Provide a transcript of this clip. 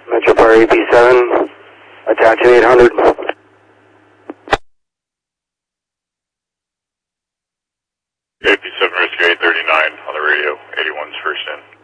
Metropar AP7, attaching 800. AP7 Rescue 839 on the radio, 81's first in.